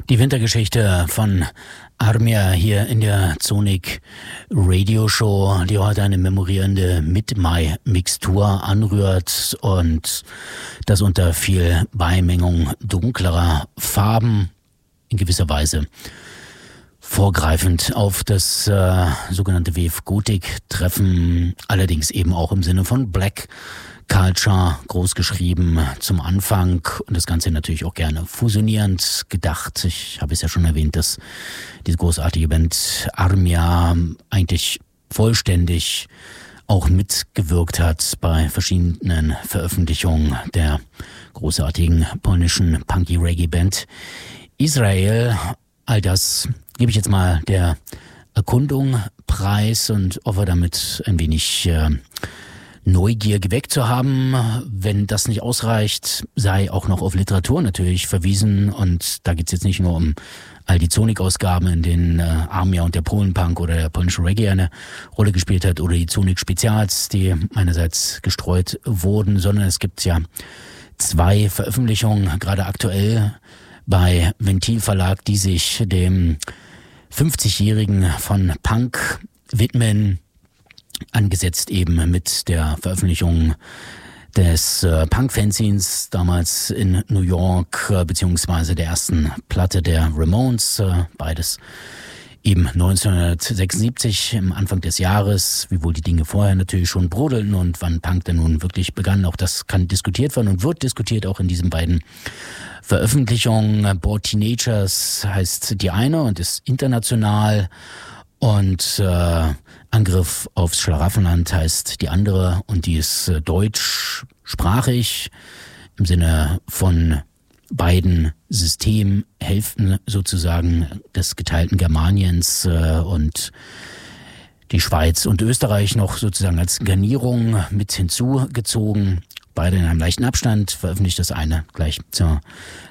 Die Wintergeschichte von Armia hier in der Sonic Radio Show, die heute eine memorierende Mid-Mai-Mixtur anrührt und das unter viel Beimengung dunklerer Farben in gewisser Weise vorgreifend auf das sogenannte Wave-Gothic-Treffen, allerdings eben auch im Sinne von Black Culture, groß geschrieben zum Anfang und das Ganze natürlich auch gerne fusionierend gedacht. Ich habe es ja schon erwähnt, dass diese großartige Band Armia eigentlich vollständig auch mitgewirkt hat bei verschiedenen Veröffentlichungen der großartigen polnischen Punky-Reggae-Band Israel. All das gebe ich jetzt mal der Erkundung preis und hoffe damit ein wenig Neugier geweckt zu haben. Wenn das nicht ausreicht, sei auch noch auf Literatur natürlich verwiesen. Und da geht's jetzt nicht nur um all die Sonic-Ausgaben, in denen Armia und der Polenpunk oder der polnische Reggae eine Rolle gespielt hat, oder die Sonic-Spezials, die meinerseits gestreut wurden, sondern es gibt ja 2 Veröffentlichungen, gerade aktuell bei Ventil Verlag, die sich dem 50-Jährigen von Punk widmen, angesetzt eben mit der Veröffentlichung des Punk-Fanzines damals in New York, beziehungsweise der ersten Platte der Ramones, beides eben 1976, im Anfang des Jahres, wiewohl die Dinge vorher natürlich schon brodelten und wann Punk denn nun wirklich begann, auch das kann diskutiert werden und wird diskutiert auch in diesen beiden Veröffentlichungen. Bored Teenagers heißt die eine und ist international und Angriff aufs Schlaraffenland heißt die andere und die ist deutschsprachig im Sinne von beiden Systemhälften sozusagen des geteilten Germaniens und die Schweiz und Österreich noch sozusagen als Garnierung mit hinzugezogen. Beide in einem leichten Abstand, veröffentlicht das eine gleich zur